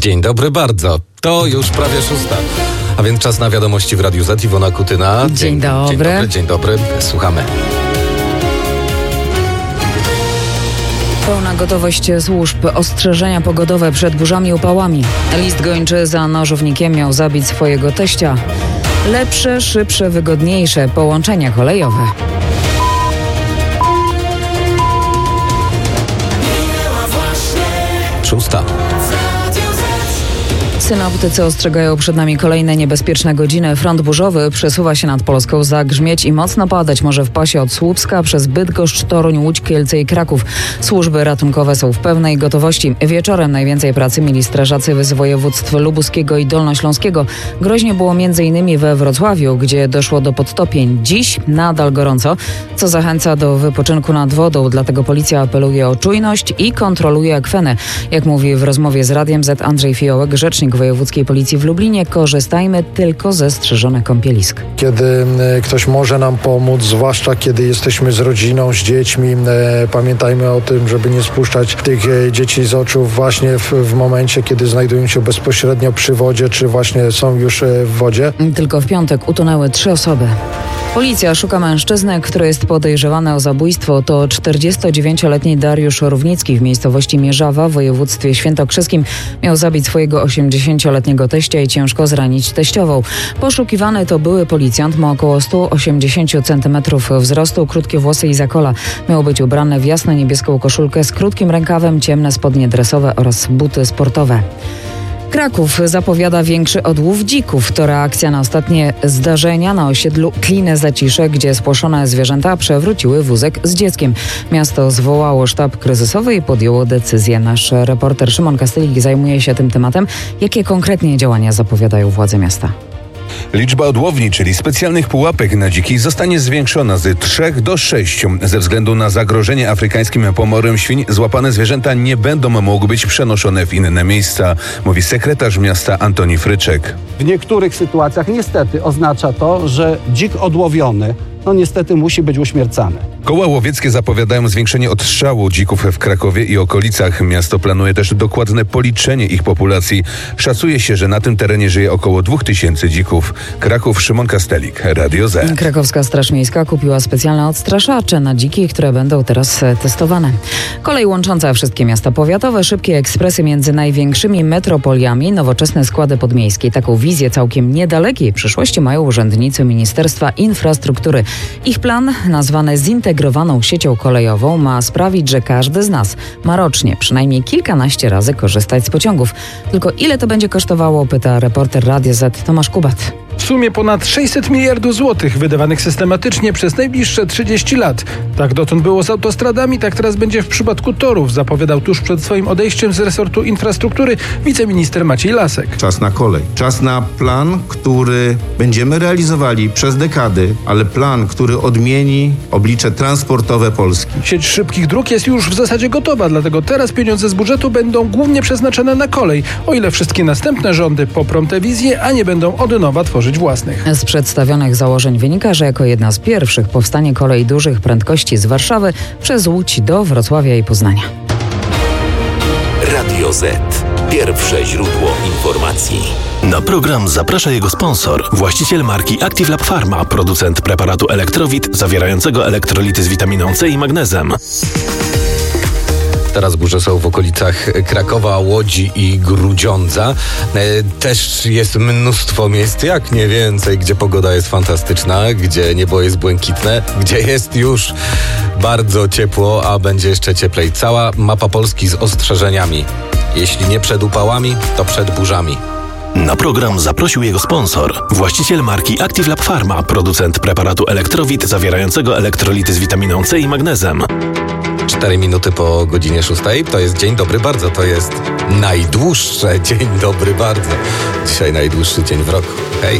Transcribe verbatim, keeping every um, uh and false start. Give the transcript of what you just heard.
Dzień dobry bardzo. To już prawie szósta. A więc czas na wiadomości w Radiu Z. Iwona Kutyna. Dzień, dzień dobry. Dzień dobry, dzień dobry. Słuchamy. Pełna gotowość służb, ostrzeżenia pogodowe przed burzami i upałami. List gończy za nożownikiem miał zabić swojego teścia. Lepsze, szybsze, wygodniejsze połączenia kolejowe. Szósta. Synoptycy ostrzegają przed nami kolejne niebezpieczne godziny. Front burzowy przesuwa się nad Polską, zagrzmieć i mocno padać może w pasie od Słupska przez Bydgoszcz, Toruń, Łódź, Kielce i Kraków. Służby ratunkowe są w pełnej gotowości. Wieczorem najwięcej pracy mieli strażacy z województw lubuskiego i dolnośląskiego. Groźnie było między innymi we Wrocławiu, gdzie doszło do podtopień. Dziś nadal gorąco, co zachęca do wypoczynku nad wodą. Dlatego policja apeluje o czujność i kontroluje akwenę. Jak mówi w rozmowie z Radiem Z Andrzej Fiołek, rzecznik Wojewódzkiej Policji w Lublinie, korzystajmy tylko ze strzeżonych kąpielisk. Kiedy ktoś może nam pomóc, zwłaszcza kiedy jesteśmy z rodziną, z dziećmi, pamiętajmy o tym, żeby nie spuszczać tych dzieci z oczu właśnie w, w momencie, kiedy znajdują się bezpośrednio przy wodzie, czy właśnie są już w wodzie. Tylko w piątek utonęły trzy osoby. Policja szuka mężczyzny, który jest podejrzewany o zabójstwo. To czterdziestodziewięcioletni Dariusz Równicki w miejscowości Mierzawa w województwie świętokrzyskim. Miał zabić swojego osiemdziesięcioletniego teścia i ciężko zranić teściową. Poszukiwany to były policjant, ma około sto osiemdziesiąt centymetrów wzrostu, krótkie włosy i zakola. Miał być ubrany w jasno-niebieską koszulkę z krótkim rękawem, ciemne spodnie dresowe oraz buty sportowe. Kraków zapowiada większy odłów dzików. To reakcja na ostatnie zdarzenia na osiedlu Klinę-Zacisze, gdzie spłoszone zwierzęta przewróciły wózek z dzieckiem. Miasto zwołało sztab kryzysowy i podjęło decyzję. Nasz reporter Szymon Kastylik zajmuje się tym tematem. Jakie konkretnie działania zapowiadają władze miasta? Liczba odłowni, czyli specjalnych pułapek na dziki, zostanie zwiększona z trzech do sześciu. Ze względu na zagrożenie afrykańskim pomorem świń złapane zwierzęta nie będą mogły być przenoszone w inne miejsca, mówi sekretarz miasta Antoni Fryczek. W niektórych sytuacjach niestety oznacza to, że dzik odłowiony no niestety musi być uśmiercany. Koła łowieckie zapowiadają zwiększenie odstrzału dzików w Krakowie i okolicach. Miasto planuje też dokładne policzenie ich populacji. Szacuje się, że na tym terenie żyje około dwóch tysięcy dzików. Kraków, Szymon Kastelik, Radio Z. Krakowska Straż Miejska kupiła specjalne odstraszacze na dziki, które będą teraz testowane. Kolej łącząca wszystkie miasta powiatowe, szybkie ekspresy między największymi metropoliami, nowoczesne składy podmiejskie. Taką wizję całkiem niedalekiej przyszłości mają urzędnicy Ministerstwa Infrastruktury. Ich plan, nazwany zintegrowaną siecią kolejową, ma sprawić, że każdy z nas ma rocznie przynajmniej kilkanaście razy korzystać z pociągów. Tylko ile to będzie kosztowało, pyta reporter Radia Z Tomasz Kubat. W sumie ponad sześćset miliardów złotych wydawanych systematycznie przez najbliższe trzydzieści lat. Tak dotąd było z autostradami, tak teraz będzie w przypadku torów, zapowiadał tuż przed swoim odejściem z resortu infrastruktury wiceminister Maciej Lasek. Czas na kolej. Czas na plan, który będziemy realizowali przez dekady, ale plan, który odmieni oblicze transportowe Polski. Sieć szybkich dróg jest już w zasadzie gotowa, dlatego teraz pieniądze z budżetu będą głównie przeznaczone na kolej, o ile wszystkie następne rządy poprą tę wizję, a nie będą od nowa tworzyć własnych. Z przedstawionych założeń wynika, że jako jedna z pierwszych powstanie kolej dużych prędkości z Warszawy przez Łódź do Wrocławia i Poznania. Radio Z. Pierwsze źródło informacji. Na program zaprasza jego sponsor, właściciel marki Active Lab Pharma, producent preparatu Elektrowit zawierającego elektrolity z witaminą C i magnezem. Teraz burze są w okolicach Krakowa, Łodzi i Grudziądza. Też jest mnóstwo miejsc, jak nie więcej, gdzie pogoda jest fantastyczna, gdzie niebo jest błękitne, gdzie jest już bardzo ciepło, a będzie jeszcze cieplej. Cała mapa Polski z ostrzeżeniami. Jeśli nie przed upałami, to przed burzami. Na program zaprosił jego sponsor, właściciel marki Active Lab Pharma, producent preparatu Elektrowit zawierającego elektrolity z witaminą C i magnezem. Cztery minuty po godzinie szóstej. To jest dzień dobry bardzo. To jest najdłuższe dzień dobry bardzo. Dzisiaj najdłuższy dzień w roku. Hej.